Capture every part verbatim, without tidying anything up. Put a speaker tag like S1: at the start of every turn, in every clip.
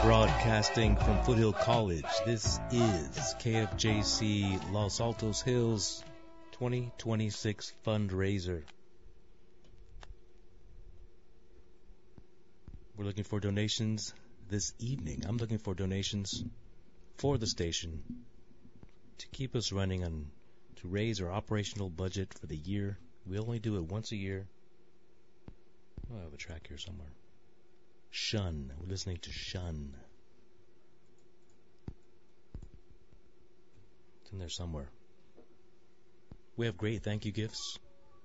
S1: Broadcasting from Foothill College, this is K F J C Los Altos Hills twenty twenty-six fundraiser. We're looking for donations this evening. I'm looking for donations for the station to keep us running and to raise our operational budget for the year. We only do it once a year. Oh, I have a track here somewhere. Shun. We're listening to Shun. It's in there somewhere. We have great thank you gifts.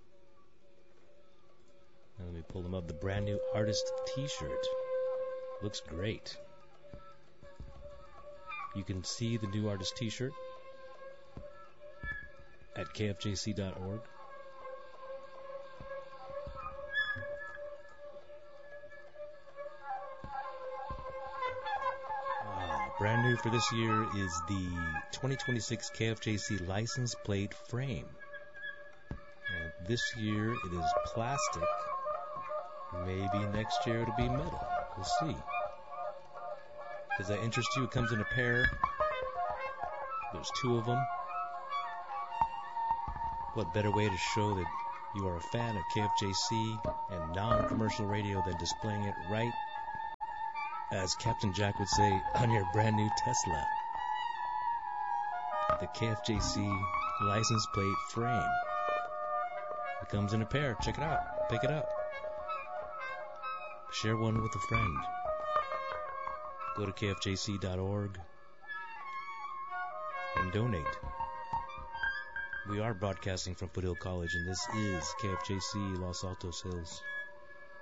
S1: Now let me pull them up. The brand new artist t-shirt. Looks great. You can see the new artist t-shirt at K F J C dot org. Brand new for this year is the twenty twenty-six K F J C license plate frame. And this year it is plastic. Maybe next year it'll be metal. We'll see. Does that interest you? It comes in a pair. There's two of them. What better way to show that you are a fan of K F J C and non-commercial radio than displaying it right, as Captain Jack would say, on your brand new Tesla. The K F J C license plate frame. It comes in a pair. Check it out. Pick it up. Share one with a friend. Go to K F J C dot org and donate. We are broadcasting from Foothill College, and this is K F J C Los Altos Hills.